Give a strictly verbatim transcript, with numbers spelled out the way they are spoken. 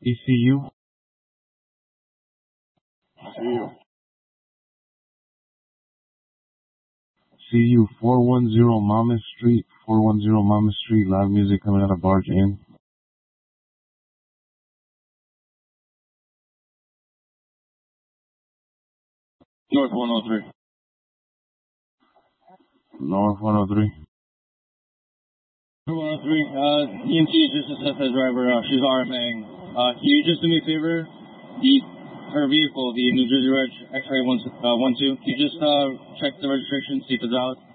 E C U. C U. C U four one zero Monmouth Street. four one zero Monmouth Street. Loud music coming out of Barge Inn. North one oh three. North one oh three. one oh three, uh, E M T just assessed the driver. Uh, she's RFing. Uh, can you just do me a favor? The, her vehicle, the New Jersey Reg X-ray one, uh, one two, can you just, uh, check the registration, see if it's out?